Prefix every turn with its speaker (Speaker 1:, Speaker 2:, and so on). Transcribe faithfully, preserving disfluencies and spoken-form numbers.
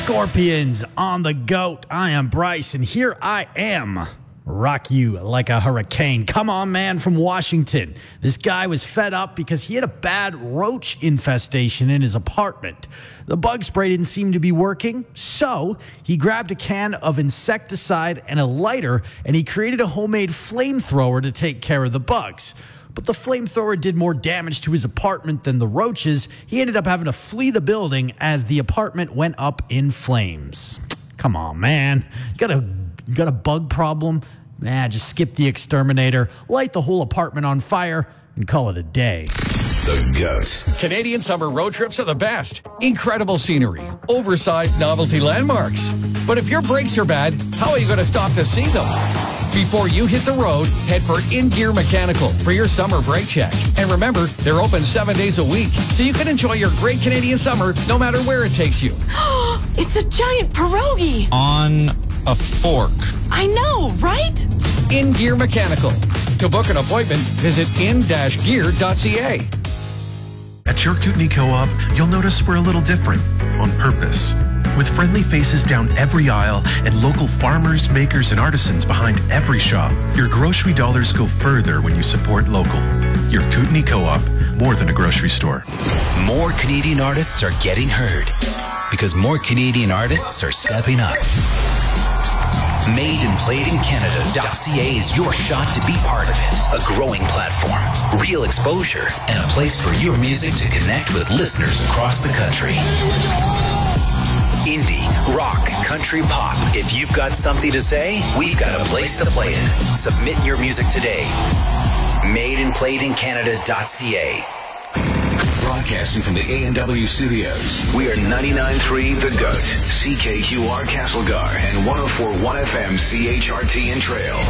Speaker 1: Scorpions on the goat. I am Bryce, and here I am. Rock you like a hurricane. Come on, man, from Washington. This guy was fed up because he had a bad roach infestation in his apartment. The bug spray didn't seem to be working, so he grabbed a can of insecticide and a lighter, and he created a homemade flamethrower to take care of the bugs. But the flamethrower did more damage to his apartment than the roaches. He ended up having to flee the building as the apartment went up in flames. Come on, man. You got a, you got a bug problem? Nah, just skip the exterminator, light the whole apartment on fire, and call it a day.
Speaker 2: The GOAT.
Speaker 3: Canadian summer road trips are the best. Incredible scenery, oversized novelty landmarks. But if your brakes are bad, how are you going to stop to see them? Before you hit the road, head for In Gear Mechanical for your summer brake check. And remember, they're open seven days a week, so you can enjoy your great Canadian summer no matter where it takes you.
Speaker 4: It's a giant pierogi.
Speaker 5: On a fork.
Speaker 4: I know, right?
Speaker 3: In Gear Mechanical. To book an appointment, visit in dash gear dot c a.
Speaker 6: At your Kootenai Co-op, you'll notice we're a little different, on purpose. With friendly faces down every aisle and local farmers, makers, and artisans behind every shop, your grocery dollars go further when you support local. Your Kootenai Co-op, more than a grocery store.
Speaker 2: More Canadian artists are getting heard because more Canadian artists are stepping up. made and played in Canada dot c a is your shot to be part of it. A growing platform, real exposure, and a place for your music to connect with listeners across the country. Indie, rock, country, pop. If you've got something to say, we've got a place to play it. Submit your music today. made and played in Canada dot c a. Broadcasting from the A and W studios, we are ninety-nine point three The GOAT, C K Q R Castlegar, and one oh four point one F M C H R T in Trail.